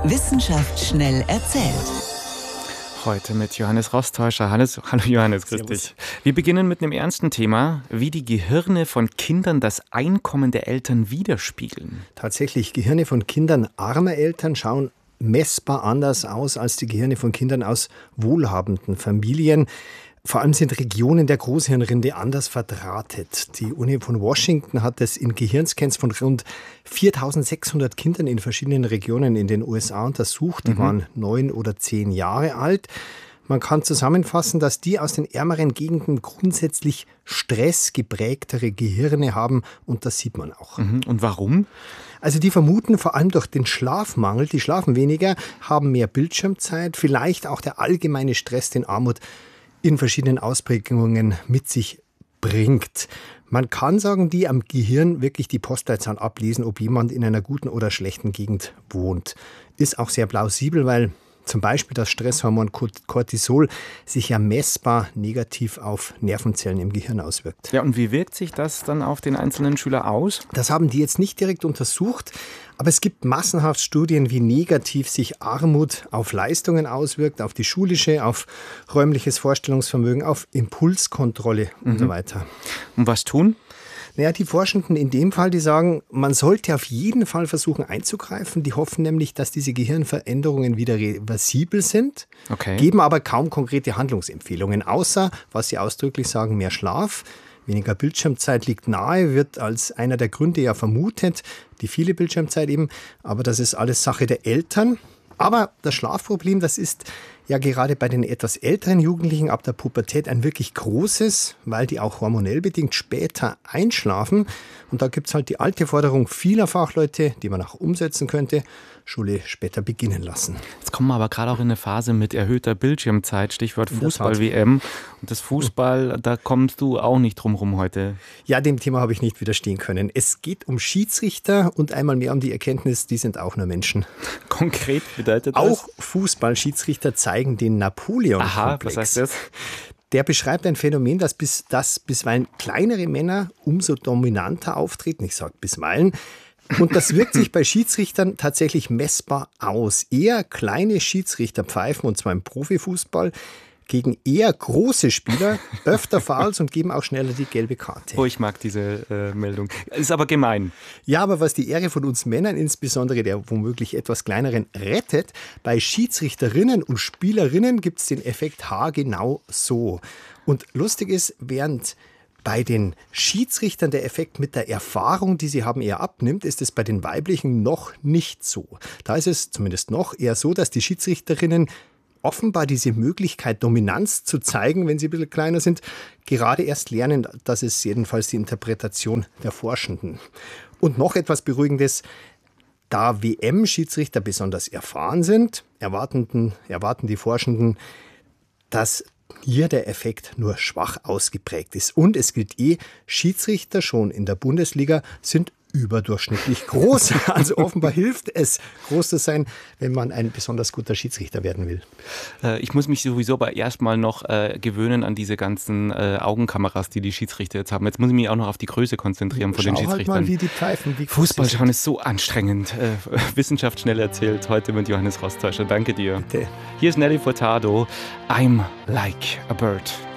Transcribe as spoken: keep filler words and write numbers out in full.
Wissenschaft schnell erzählt. Heute mit Johannes Rostäuscher. Hallo, hallo Johannes, grüß Servus. dich. Wir beginnen mit einem ernsten Thema, wie die Gehirne von Kindern das Einkommen der Eltern widerspiegeln. Tatsächlich, Gehirne von Kindern armer Eltern schauen messbar anders aus als die Gehirne von Kindern aus wohlhabenden Familien. Vor allem sind Regionen der Großhirnrinde anders verdrahtet. Die Uni von Washington hat es in Gehirnscans von rund viertausendsechshundert Kindern in verschiedenen Regionen in den U S A untersucht. Die mhm. waren neun oder zehn Jahre alt. Man kann zusammenfassen, dass die aus den ärmeren Gegenden grundsätzlich stressgeprägtere Gehirne haben, und das sieht man auch. Mhm. Und warum? Also die vermuten vor allem durch den Schlafmangel, die schlafen weniger, haben mehr Bildschirmzeit, vielleicht auch der allgemeine Stress, den Armut in verschiedenen Ausprägungen mit sich bringt. Man kann sagen, die am Gehirn wirklich die Postleitzahl ablesen, ob jemand in einer guten oder schlechten Gegend wohnt. Ist auch sehr plausibel, weil zum Beispiel das Stresshormon Cortisol sich ja messbar negativ auf Nervenzellen im Gehirn auswirkt. Ja, und wie wirkt sich das dann auf den einzelnen Schüler aus? Das haben die jetzt nicht direkt untersucht, aber es gibt massenhaft Studien, wie negativ sich Armut auf Leistungen auswirkt, auf die schulische, auf räumliches Vorstellungsvermögen, auf Impulskontrolle mhm. und so weiter. Und was tun? Naja, die Forschenden in dem Fall, die sagen, man sollte auf jeden Fall versuchen einzugreifen. Die hoffen nämlich, dass diese Gehirnveränderungen wieder reversibel sind, okay. geben aber kaum konkrete Handlungsempfehlungen, außer, was sie ausdrücklich sagen, mehr Schlaf. Weniger Bildschirmzeit liegt nahe, wird als einer der Gründe ja vermutet, die viele Bildschirmzeit eben, aber das ist alles Sache der Eltern. Aber das Schlafproblem, das ist ja gerade bei den etwas älteren Jugendlichen ab der Pubertät ein wirklich großes, weil die auch hormonell bedingt später einschlafen. Und da gibt es halt die alte Forderung vieler Fachleute, die man auch umsetzen könnte, Schule später beginnen lassen. Jetzt kommen wir aber gerade auch in eine Phase mit erhöhter Bildschirmzeit, Stichwort Fußball-W M. Und das Fußball, da kommst du auch nicht drum rum heute. Ja, dem Thema habe ich nicht widerstehen können. Es geht um Schiedsrichter und einmal mehr um die Erkenntnis, die sind auch nur Menschen. Konkret bedeutet das? Auch Fußballschiedsrichter zeigen den Napoleon-Komplex. Aha, was heißt das? Der beschreibt ein Phänomen, dass, bis, dass bisweilen kleinere Männer umso dominanter auftreten. Ich sage bisweilen. Und das wirkt sich bei Schiedsrichtern tatsächlich messbar aus. Eher kleine Schiedsrichter pfeifen, und zwar im Profifußball, gegen eher große Spieler öfter Fouls und geben auch schneller die gelbe Karte. Oh, ich mag diese äh, Meldung. Ist aber gemein. Ja, aber was die Ehre von uns Männern, insbesondere der womöglich etwas kleineren, rettet, bei Schiedsrichterinnen und Spielerinnen gibt es den Effekt haargenau so. Und lustig ist, während bei den Schiedsrichtern der Effekt mit der Erfahrung, die sie haben, eher abnimmt, ist es bei den weiblichen noch nicht so. Da ist es zumindest noch eher so, dass die Schiedsrichterinnen offenbar diese Möglichkeit, Dominanz zu zeigen, wenn sie ein bisschen kleiner sind, gerade erst lernen. Das ist jedenfalls die Interpretation der Forschenden. Und noch etwas Beruhigendes: Da W M-Schiedsrichter besonders erfahren sind, erwarten, erwarten die Forschenden, dass hier der Effekt nur schwach ausgeprägt ist. Und es gilt eh, Schiedsrichter schon in der Bundesliga sind überdurchschnittlich groß. Also offenbar hilft es, groß zu sein, wenn man ein besonders guter Schiedsrichter werden will. Äh, ich muss mich sowieso aber erstmal noch äh, gewöhnen an diese ganzen äh, Augenkameras, die die Schiedsrichter jetzt haben. Jetzt muss ich mich auch noch auf die Größe konzentrieren von Schau den Schiedsrichtern. Halt mal, wie die pfeifen. Wie Fußball schauen ist so anstrengend. Äh, Wissenschaft schnell erzählt, heute mit Johannes Rostäuscher. Danke dir. Bitte. Hier ist Nelly Furtado. I'm like a bird.